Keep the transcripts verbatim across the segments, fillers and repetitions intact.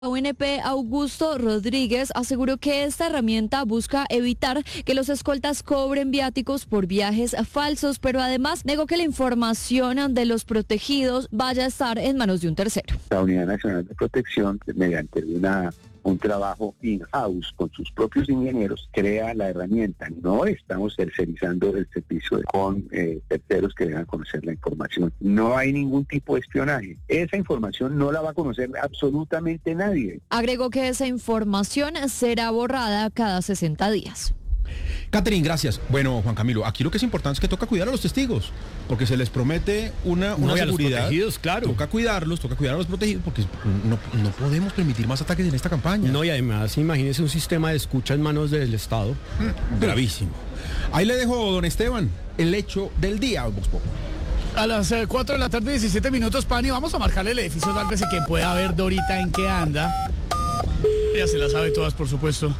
U N P Augusto Rodríguez aseguró que esta herramienta busca evitar que los escoltas cobren viáticos por viajes falsos, pero además negó que la información de los protegidos vaya a estar en manos de un tercero. La Unidad Nacional de Protección, mediante una un trabajo in-house con sus propios ingenieros, crea la herramienta. No estamos tercerizando el servicio con eh, terceros que dejan conocer la información. No hay ningún tipo de espionaje. Esa información no la va a conocer absolutamente nadie. Agregó que esa información será borrada cada sesenta días. Catherine, gracias. Bueno, Juan Camilo, aquí lo que es importante es que toca cuidar a los testigos, porque se les promete una, una no, y a seguridad. Los protegidos, claro. Toca cuidarlos, toca cuidar a los protegidos, porque no, no podemos permitir más ataques en esta campaña. No, y además, imagínese un sistema de escucha en manos del Estado. Mm, gravísimo. Ahí le dejo, don Esteban, el hecho del día, Vox Populi. A las eh, cuatro de la tarde, diecisiete minutos, Pani, vamos a marcarle el edificio, tal vez quien pueda ver Dorita en qué anda. Ella se la sabe todas, por supuesto.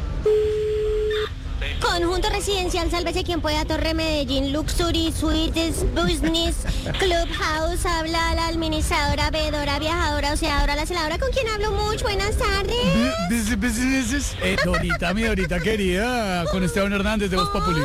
Conjunto residencial, sálvese quien pueda, Torre Medellín, Luxury, Suites, Business, Clubhouse, habla la administradora, veedora, viajadora, oseadora, la celadora, ¿con quién hablo mucho? Buenas tardes. Eh, Dorita, mi Dorita querida, con Esteban Hernández de Voz Populi.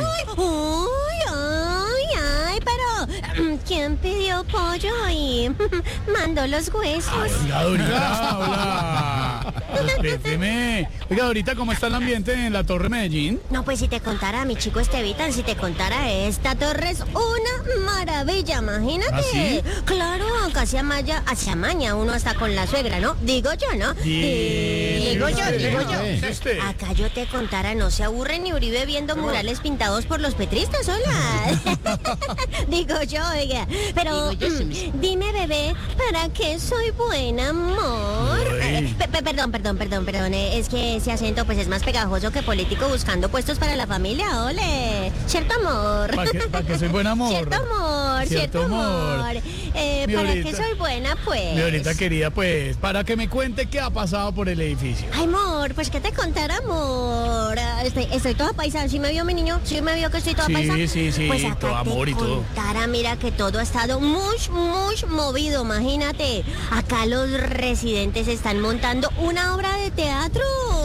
Uy, ay, ay, pero ¿quién pidió pollo y mandó los huesos? Oiga, Dorita, habla. Respéteme. Oiga, Dorita, ¿cómo está el ambiente en la Torre Medellín? No, pues si te contara, mi chico Estevitan, si te contara, esta torre es una maravilla, imagínate. ¿Ah, sí? Claro, acá se amaya, se amaña uno hasta con la suegra, ¿no? Digo yo, ¿no? Digo yo, digo yo. Acá yo te contara, no se aburre ni Uribe viendo murales pintados por los petristas, hola. Digo yo, oiga. Pero mm, dime, bebé, ¿para qué soy buena, amor? Eh, pe- pe- perdón, perdón, perdón, perdón. eh, Es que ese acento pues es más pegajoso que político buscando puestos para la familia, ole. ¿Cierto, amor? ¿Para qué, para que soy buen amor? Cierto, amor, cierto, Cierto amor. amor. Eh, Mi ¿Para Dorita. qué soy buena, pues? Mi Dorita querida, pues, para que me cuente qué ha pasado por el edificio. Ay, amor, pues que te contara, amor. Ah, Estoy, estoy toda paisa. ¿Sí me vio, mi niño? ¿Sí me vio que estoy toda Sí, paisa? sí, sí, Pues acá todo amor te y todo. contara, mira que todo ha estado muy, muy movido, imagínate. Acá los residentes están montando una obra de teatro.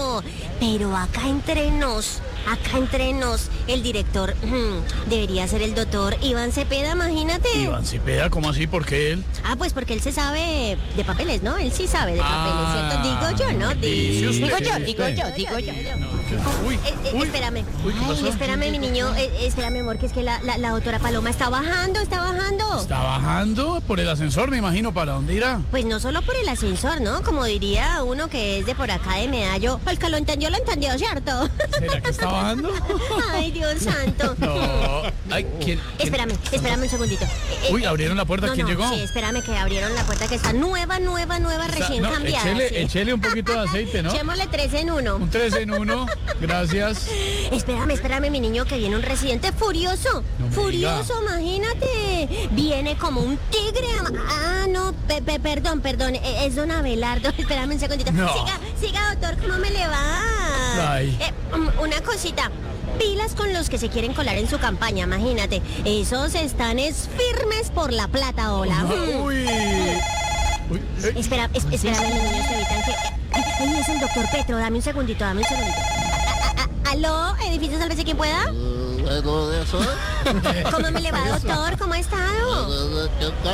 Pero acá entre nos, acá entre nos, el director hmm, debería ser el doctor Iván Cepeda, imagínate. Iván Cepeda, ¿cómo así? ¿Por qué él? Ah, pues porque él se sabe de papeles, ¿no? Él sí sabe de Ah, papeles, ¿cierto? Digo yo, ¿no? dice usted. Digo yo, digo yo, digo yo. Uy, Eh, eh, uy. espérame. Uy, ¿qué Ay, pasó? espérame, mi niño. Eh, espérame, amor, que es que la, la, la doctora Paloma está bajando, está bajando. Está bajando por el ascensor, me imagino. ¿Para dónde irá? Pues no solo por el ascensor, ¿no? Como diría uno que es de por acá de Medallo. El que lo entendió, lo entendió, ¿cierto? ¿Será que está bajando? Ay, Dios santo. No. Ay, ¿quién? quién? Espérame, espérame un segundito. Eh, Uy, eh, abrieron la puerta. no, ¿Quién no, llegó? Sí, espérame que abrieron la puerta que está nueva, nueva, nueva, Está- recién no, cambiada. Échele, sí. échele un poquito de aceite, ¿no? Echémosle tres en uno. Un tres en uno. Gracias. Espérame, espérame, mi niño, que viene un residente furioso. No me furioso, imagínate. Viene como un tigre. Ah, no, pe- pe- perdón, perdón. eh, Es don Abelardo. Espérame un segundito. No. Siga, siga, doctor, ¿cómo me le va? Ay. Eh, um, una cosita. Pilas con los que se quieren colar en su campaña, imagínate. Esos están es firmes por la plata, hola. Mm. Uy. Uy, eh, Espera, es- espérame, los niños que evitan que... Ay, ahí es el doctor Petro, dame un segundito, dame un segundito. Ah, ah, ah, ¿Aló? ¿Edificio Sálvese quien pueda? Luego de eso, ¿Cómo me le va, doctor? ¿Cómo ha estado?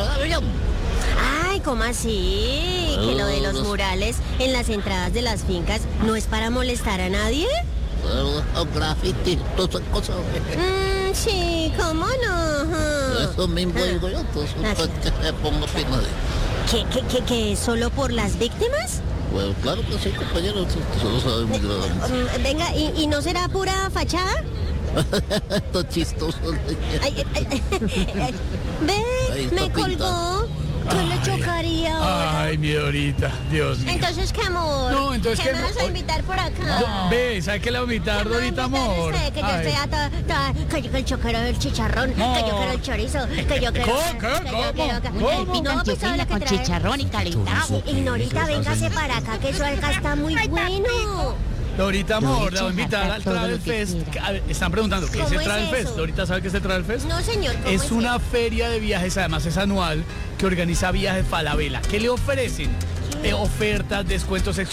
Ay, ¿cómo así? Que lo de los murales en las entradas de las fincas no es para molestar a nadie. graffiti, todas esas cosas. Mmm, sí, ¿cómo no? Ajá. Eso mismo digo yo, entonces Ah, sí. usted que se ponga pena de... ¿Qué, qué, qué, qué es solo por las víctimas? Bueno, claro que sí, compañero, usted lo sabe muy grande. Mm, venga, ¿y, ¿y no será pura fachada? Esto es chistoso. Ay, ay, ay, ay. Ve, Ahí me está colgó. pintado. Yo le chocaría ahora. Ay, mi Dorita. Dios mío. Entonces, ¿qué amor? No, entonces, ¿qué ¿qué me vas mo- a invitar por acá? Do- Ve, ¿sabe qué le voy a invitar, ¿Qué me va a Dorita, invitar amor? usted? Que yo Ay. estoy a toda- toda- que yo quiero el choquero del chicharrón, No. que yo quiero el chorizo, que yo quiero... ¿Cómo? ¿Qué? que yo ¿Cómo? quiero- que- ¿Cómo? el pino, pues, ¿sabe lo que con trae? chicharrón y calentado. Y Norita, véngase para acá, que eso acá está muy bueno. Dorita, Yo amor, le la voy a echo invitar jata al todo Travel lo que Fest. quiera. A ver, están preguntando, ¿qué es ¿Cómo el es Travel Fest? eso? ¿Dorita sabe qué es el Travel Fest? No, señor, ¿cómo Es una eso? feria de viajes, además es anual, que organiza Viajes Falabella. ¿Qué le ofrecen? eh, ofertas, descuentos